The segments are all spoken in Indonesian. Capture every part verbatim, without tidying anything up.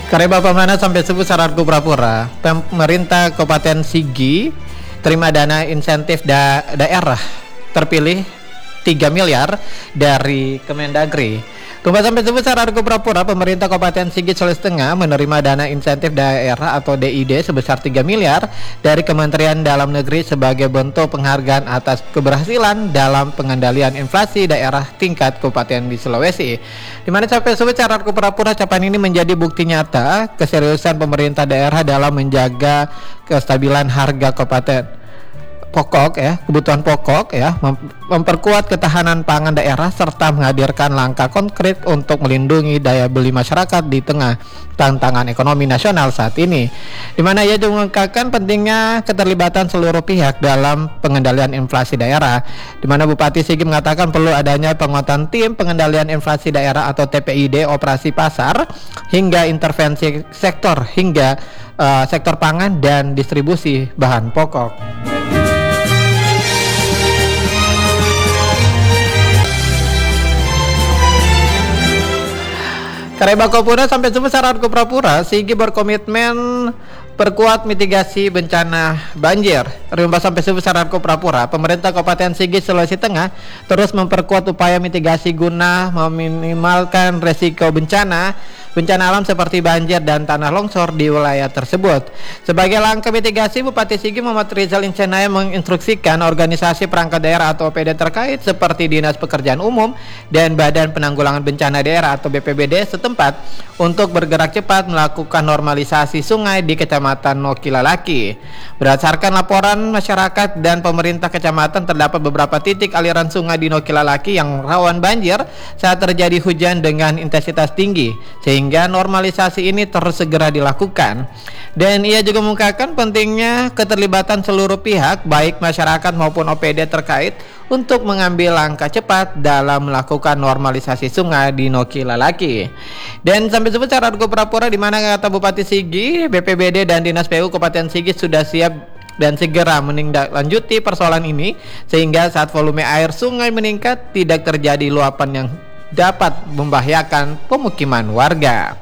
Kareba pamana sampai subuh sararku pura-pura. Pemerintah Kabupaten Sigi terima dana insentif da daerah terpilih tiga miliar dari Kemendagri. Kumpas sampai subuh sararku pura-pura, pemerintah Kabupaten Sigi Sulawesi Tengah menerima dana insentif daerah atau D I D sebesar tiga miliar dari Kementerian Dalam Negeri sebagai bentuk penghargaan atas keberhasilan dalam pengendalian inflasi daerah tingkat kabupaten di Sulawesi. Di mana sampai subuh sararku pura-pura, capaian ini menjadi bukti nyata keseriusan pemerintah daerah dalam menjaga kestabilan harga kabupaten pokok ya, kebutuhan pokok ya, mem memperkuat ketahanan pangan daerah serta menghadirkan langkah konkret untuk melindungi daya beli masyarakat di tengah tantangan ekonomi nasional saat ini. Di mana ia juga mengungkapkan pentingnya keterlibatan seluruh pihak dalam pengendalian inflasi daerah. Di mana Bupati Sigi mengatakan perlu adanya penguatan tim pengendalian inflasi daerah atau T P I D, operasi pasar hingga intervensi sektor hingga uh, sektor pangan dan distribusi bahan pokok. Kareba Kopuna sampai subuh sararku pura-pura, Sigi berkomitmen perkuat mitigasi bencana banjir. Rimba sampai subuh sararku pura-pura, pemerintah Kabupaten Sigi Sulawesi Tengah terus memperkuat upaya mitigasi guna meminimalkan resiko bencana bencana alam seperti banjir dan tanah longsor di wilayah tersebut. Sebagai langkah mitigasi, Bupati Sigi Muhammad Rizal Incenaya menginstruksikan organisasi perangkat daerah atau O P D terkait seperti Dinas Pekerjaan Umum dan Badan Penanggulangan Bencana Daerah atau B P B D setempat untuk bergerak cepat melakukan normalisasi sungai di Kecamatan Nokilalaki. Berdasarkan laporan masyarakat dan pemerintah kecamatan, terdapat beberapa titik aliran sungai di Nokilalaki yang rawan banjir saat terjadi hujan dengan intensitas tinggi, sehingga normalisasi ini terus segera dilakukan. Dan ia juga mengungkapkan pentingnya keterlibatan seluruh pihak baik masyarakat maupun O P D terkait untuk mengambil langkah cepat dalam melakukan normalisasi sungai di Nokilalaki. Dan sampai sebut cara pura-pura, di mana kata Bupati Sigi, B P B D dan Dinas P U Kabupaten Sigi sudah siap dan segera menindaklanjuti persoalan ini sehingga saat volume air sungai meningkat tidak terjadi luapan yang dapat membahayakan pemukiman warga.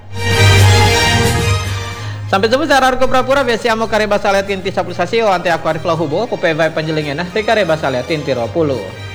Sampai jumpa cara arko pura-pura biasa amo kareba salet inti sapulsasio ante aku Arif Lahubo, Popevai panjelingena te kareba salet inti ropuluh.